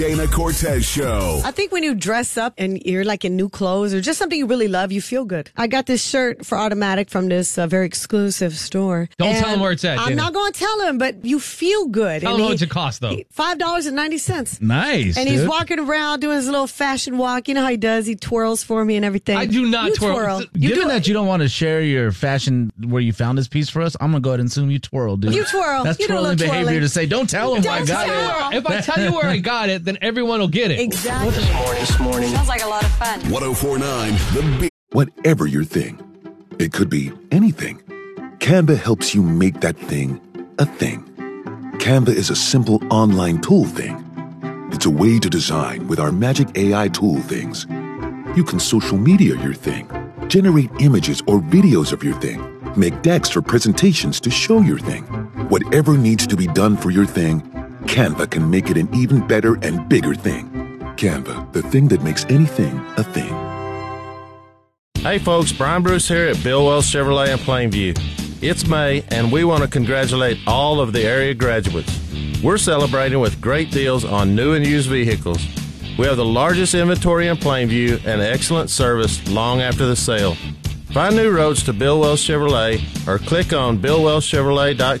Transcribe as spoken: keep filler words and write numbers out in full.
Dana Cortez Show. I think when you dress up and you're like in new clothes or just something you really love, you feel good. I got this shirt for Automatic from this uh, very exclusive store. Don't tell him where it's at, I'm Dana. not going to tell him, but you feel good. Tell and him how he- much it costs, though. he- five dollars and ninety cents. Nice, And he's dude. walking around doing his little fashion walk. You know how he does? He twirls for me and everything. I do not you twirl. twirl. You Given do that you don't want to share your fashion where you found this piece for us, I'm going to go ahead and assume you twirl, dude. You twirl. That's You do a twirling little behavior twirling. to say, don't tell him where I Don't got tell. it. If I tell you where I got it, then everyone will get it. Exactly. This morning. Sounds like a lot of fun. ten forty-nine The Big. Whatever your thing, it could be anything. Canva helps you make that thing a thing. Canva is a simple online tool thing. It's a way to design with our magic A I tool things. You can social media your thing, generate images or videos of your thing, make decks or presentations to show your thing. Whatever needs to be done for your thing, Canva can make it an even better and bigger thing. Canva, the thing that makes anything a thing. Hey folks, Brian Bruce here at Bill Wells Chevrolet in Plainview. It's May, and we want to congratulate all of the area graduates. We're celebrating with great deals on new and used vehicles. We have the largest inventory in Plainview and excellent service long after the sale. Find new roads to Bill Wells Chevrolet or click on bill wells chevrolet dot